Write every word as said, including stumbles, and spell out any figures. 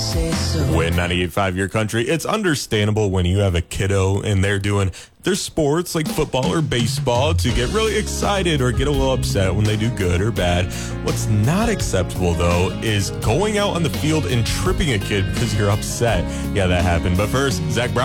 Win ninety-eight point five Your Country. It's understandable when you have a kiddo and they're doing their sports like football or baseball to get really excited or get a little upset when they do good or bad. What's not acceptable, though, is going out on the field and tripping a kid because you're upset. Yeah, that happened. But first, Zach Brown.